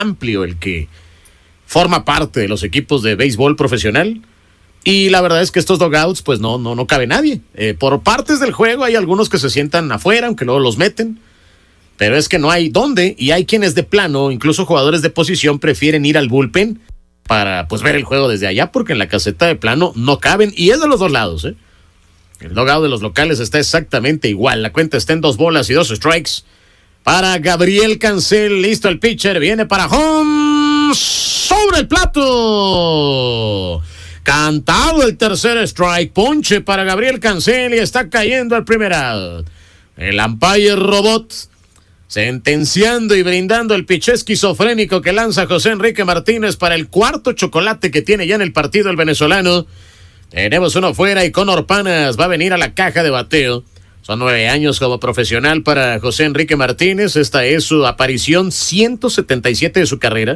amplio el que forma parte de los equipos de béisbol profesional. Y la verdad es que estos dugouts, pues no cabe nadie. Por partes del juego hay algunos que se sientan afuera, aunque luego los meten. Pero es que no hay dónde, y hay quienes de plano, incluso jugadores de posición, prefieren ir al bullpen para pues ver el juego desde allá, porque en la caseta de plano no caben, y es de los dos lados, ¿eh? El dugout de los locales está exactamente igual. La cuenta está en 2 bolas y 2 strikes para Gabriel Cancel. Listo el pitcher, viene para home, sobre el plato. Cantado el tercer strike, ponche para Gabriel Cancel y está cayendo al primer out. El umpire robot sentenciando y brindando el pitch esquizofrénico que lanza José Enrique Martínez para el cuarto chocolate que tiene ya en el partido el venezolano. Tenemos uno fuera y Conor Panas va a venir a la caja de bateo. Son 9 años como profesional para José Enrique Martínez. Esta es su aparición 177 de su carrera.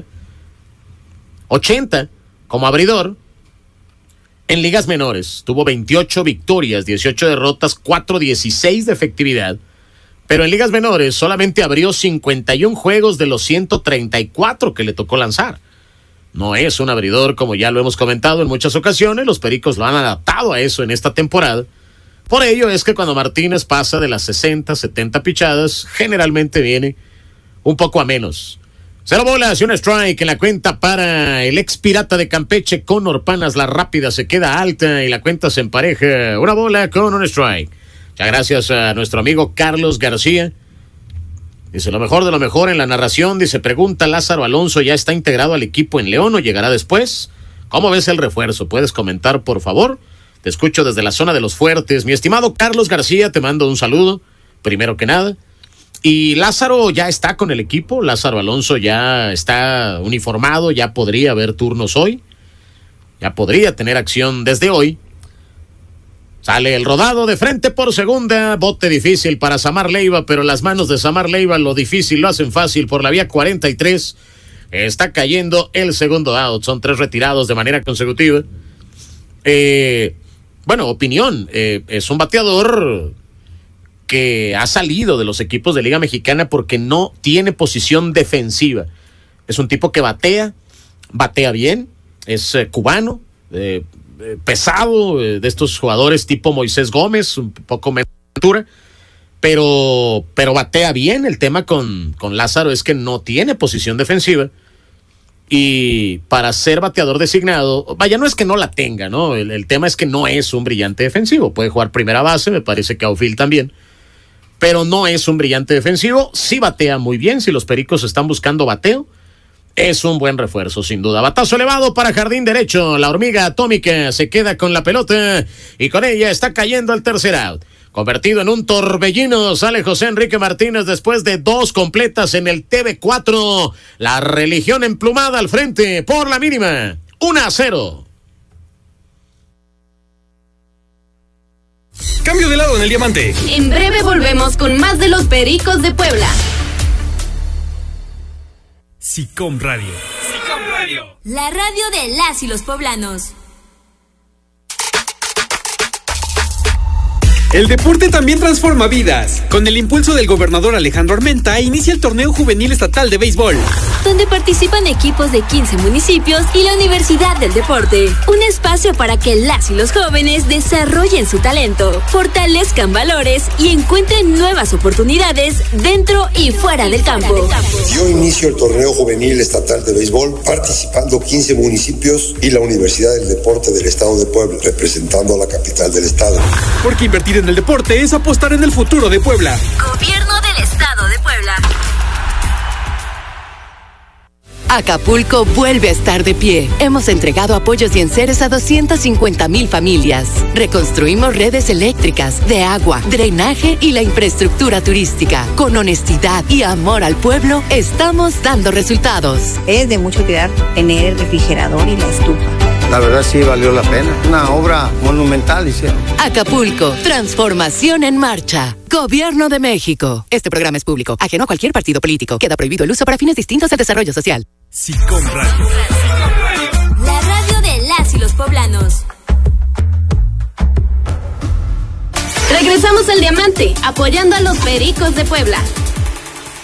80 como abridor. En ligas menores tuvo 28 victorias, 18 derrotas, 4.16 de efectividad. Pero en ligas menores solamente abrió 51 juegos de los 134 que le tocó lanzar. No es un abridor, como ya lo hemos comentado en muchas ocasiones. Los Pericos lo han adaptado a eso en esta temporada. Por ello es que cuando Martínez pasa de las 60, 70 pichadas, generalmente viene un poco a menos. 0 bolas y un strike en la cuenta para el ex pirata de Campeche, Conor Panas. La rápida se queda alta y la cuenta se empareja. 1 bola con un strike. Muchas gracias a nuestro amigo Carlos García. Dice, lo mejor de lo mejor en la narración. Dice, pregunta Lázaro Alonso, ¿ya está integrado al equipo en León o llegará después? ¿Cómo ves el refuerzo? ¿Puedes comentar, por favor? Te escucho desde la zona de los fuertes. Mi estimado Carlos García, te mando un saludo, primero que nada. Y Lázaro ya está con el equipo. Lázaro Alonso ya está uniformado, ya podría haber turnos hoy. Ya podría tener acción desde hoy. Sale el rodado de frente por segunda, bote difícil para Samar Leiva, pero las manos de Samar Leiva lo difícil lo hacen fácil por la vía 43. Está cayendo el segundo out, son 3 retirados de manera consecutiva. Bueno, opinión, es un bateador que ha salido de los equipos de Liga Mexicana porque no tiene posición defensiva. Es un tipo que batea bien, es cubano, pesado, de estos jugadores tipo Moisés Gómez, un poco menos altura, pero batea bien. El tema con Lázaro es que no tiene posición defensiva y para ser bateador designado, vaya, no es que no la tenga, ¿no? El tema es que no es un brillante defensivo. Puede jugar primera base, me parece que outfield también, pero no es un brillante defensivo. Sí batea muy bien. Si los Pericos están buscando bateo, es un buen refuerzo, sin duda. Batazo elevado para jardín derecho. La hormiga atómica se queda con la pelota y con ella está cayendo el tercer out. Convertido en un torbellino, sale José Enrique Martínez después de 2 completas en el TV4. La religión emplumada al frente por la mínima. 1-0. Cambio de lado en el diamante. En breve volvemos con más de los Pericos de Puebla. SICOM Radio. SICOM Radio. La radio de las y los poblanos. El deporte también transforma vidas. Con el impulso del gobernador Alejandro Armenta, inicia el torneo juvenil estatal de béisbol, donde participan equipos de 15 municipios y la Universidad del Deporte. Un espacio para que las y los jóvenes desarrollen su talento, fortalezcan valores y encuentren nuevas oportunidades dentro y fuera del campo. Yo inicio el torneo juvenil estatal de béisbol participando 15 municipios y la Universidad del Deporte del Estado de Puebla, representando a la capital del estado. Porque invertir en el deporte es apostar en el futuro de Puebla. Gobierno del Estado de Puebla. Acapulco vuelve a estar de pie. Hemos entregado apoyos y enseres a 250,000 familias. Reconstruimos redes eléctricas, de agua, drenaje y la infraestructura turística. Con honestidad y amor al pueblo, estamos dando resultados. Es de mucho cuidar tener el refrigerador y la estufa. La verdad sí valió la pena. Una obra monumental hicieron. Acapulco, transformación en marcha. Gobierno de México. Este programa es público, ajeno a cualquier partido político. Queda prohibido el uso para fines distintos al desarrollo social. SICOM Radio. La radio de las y los poblanos. Regresamos al diamante, apoyando a los Pericos de Puebla.